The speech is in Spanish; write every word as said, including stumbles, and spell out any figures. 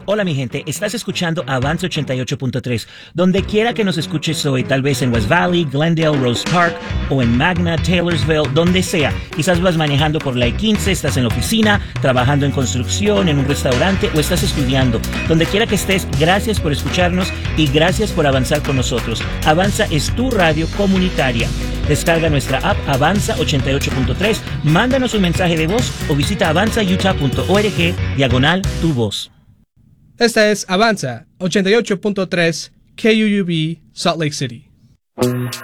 Hola mi gente, estás escuchando Avanza ochenta y ocho punto tres. Donde quiera que nos escuches hoy, tal vez en West Valley, Glendale, Rose Park o en Magna, Taylorsville, donde sea. Quizás vas manejando por la I quince, estás en la oficina, trabajando en construcción, en un restaurante o estás estudiando. Donde quiera que estés, gracias por escucharnos y gracias por avanzar con nosotros. Avanza es tu radio comunitaria. Descarga nuestra app Avanza ochenta y ocho punto tres, mándanos un mensaje de voz o visita avanza utah punto org diagonal tu voz. Esta es Avanza ochenta y ocho punto tres K U U B Salt Lake City.